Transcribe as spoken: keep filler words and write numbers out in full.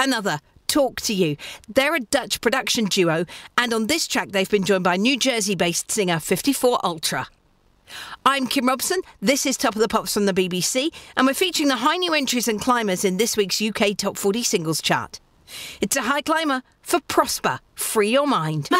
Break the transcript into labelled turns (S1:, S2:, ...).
S1: Another, Talk to You. They're a Dutch production duo, and on this track they've been joined by New Jersey-based singer fifty-four Ultra. I'm Kim Robson, this is Top of the Pops from the B B C, and we're featuring the high new entries and climbers in this week's U K Top forty Singles Chart. It's a high climber for Prosper, Free Your Mind.